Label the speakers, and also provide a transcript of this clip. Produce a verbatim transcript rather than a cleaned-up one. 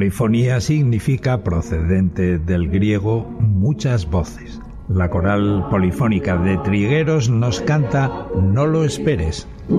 Speaker 1: Polifonía significa, procedente del griego, muchas voces. La coral polifónica de Trigueros nos canta No lo esperes.